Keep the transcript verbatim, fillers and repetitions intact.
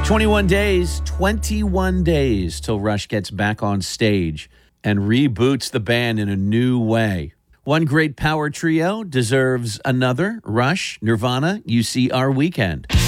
twenty-one days, twenty-one days till Rush gets back on stage and reboots the band in a new way. One great power trio deserves another. Rush, Nirvana, you see our weekend.